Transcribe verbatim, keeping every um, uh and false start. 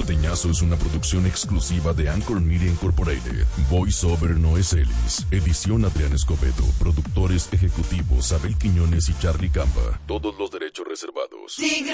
Norteñazo es una producción exclusiva de Anchor Media Incorporated. Voice over Noé Celis. Edición Adrián Escobedo. Productores ejecutivos Abel Quiñones y Charlie Campa. Todos los derechos reservados.